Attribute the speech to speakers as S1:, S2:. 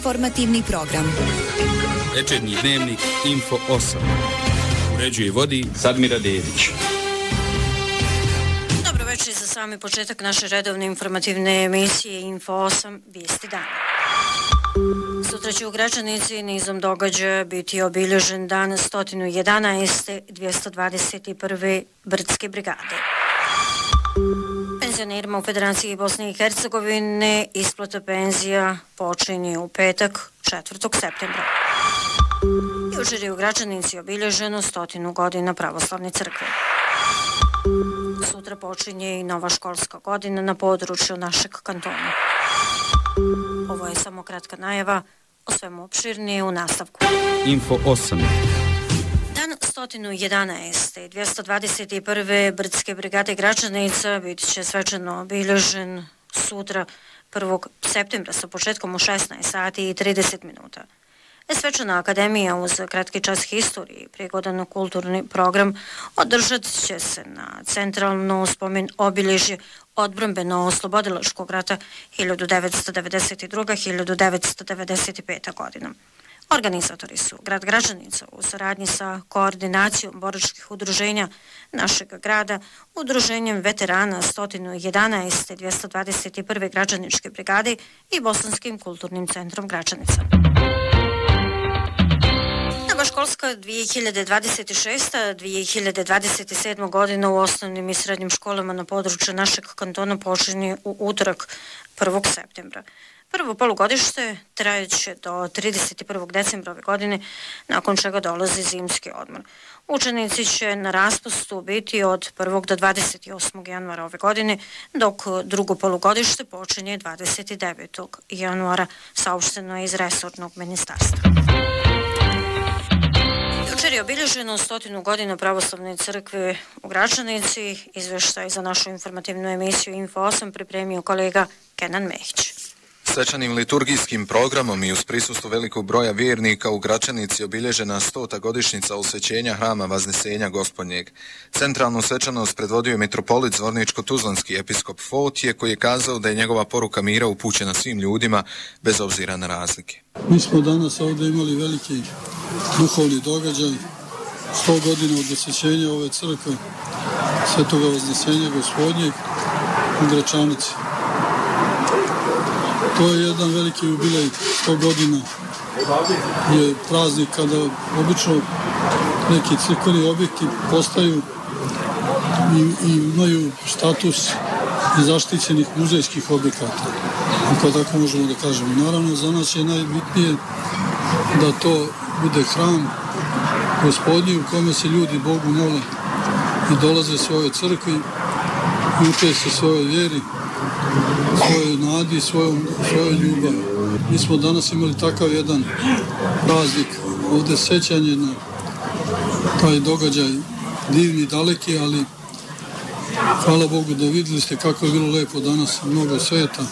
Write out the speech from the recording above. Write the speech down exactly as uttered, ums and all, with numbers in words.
S1: Informativni program.
S2: Večernji dnevnik Info osam. Uređuje i vodi Sadmira Dedić.
S3: Dobro večer za sami početak naše redovne informativne emisije Info osam Vijesti dana. Sutra će u Gračanici nizom događaja biti obilježen dan sto jedanaeste dvjesto dvadeset prve Brdske brigade. Penzionerima u Federaciji Bosne i Hercegovine isplata penzija počinje u petak četvrtog septembra. Jučer je u Gračanici obilježeno stotinu godina pravoslavne crkve. Sutra počinje i nova školska godina na području našeg kantona. Ovo je samo kratka najava, o svemu opširnije u nastavku.
S2: Info osam.
S3: Dan sto jedanaeste dvjesto dvadeset prve Brdske brigade Gračanica biti će svečano obilježen sutra prvog septembra sa početkom u šesnaest sati i trideset minuta. Svečana akademija uz kratki čas historije i prigodan kulturni program održat će se na centralno spomen obilježje odbrambeno-oslobodilačkog rata hiljadu devetsto devedeset druge do hiljadu devetsto devedeset pete. godina. Organizatori su grad Gračanica u saradnji sa koordinacijom boračkih udruženja našeg grada, udruženjem veterana sto jedanaeste dvjesto dvadeset prve Gračaničke brigade i Bosanskim kulturnim centrom Gračanica. Nova školska dvije hiljade dvadeset šeste dvije hiljade dvadeset sedme. godina u osnovnim i srednjim školama na području našeg kantona počinje u utorak prvog septembra. Prvo polugodište trajeće do trideset prvog decembra ove godine, nakon čega dolazi zimski odmor. Učenici će na raspustu biti od prvog do dvadeset osmog januara ove godine, dok drugo polugodište počinje dvadeset devetog januara, saopšteno je iz resornog ministarstva. Jučer je obilježeno stotinu godina pravoslavne crkve u Gračanici. Izveštaj za našu informativnu emisiju Info osam pripremio kolega Kenan Mehić.
S4: Svečanim liturgijskim programom i uz prisustvo velikog broja vjernika u Gračanici obilježena stota godišnjica osvećenja hrama Vaznesenja Gospodnjeg. Centralnu svečanost predvodio je mitropolit Zvorničko-tuzlanski episkop Fotije, koji je kazao da je njegova poruka mira upućena svim ljudima bez obzira na razlike.
S5: Mi smo danas ovdje imali veliki duhovni događaj, sto godina od osvećenja ove crkve Svetoga Vaznesenja Gospodnjeg u Gračanici. To je jedan veliki jubilej, sto godina je praznik kada obično neki crkveni objekti postaju i, i imaju status zaštićenih muzejskih objekata, ako tako možemo da kažemo. Naravno, za nas je najbitnije da to bude hram Gospodnji u kome se ljudi Bogu mole i dolaze svojoj crkvi i uče se svojoj vjeri, svojoj nadi, svojom, svojoj ljubavi. Mi smo danas imali takav jedan praznik, ovdje sećanje na taj događaj divni, daleki, ali hvala Bogu da vidjeli ste kako je bilo lepo danas, mnogo sveta.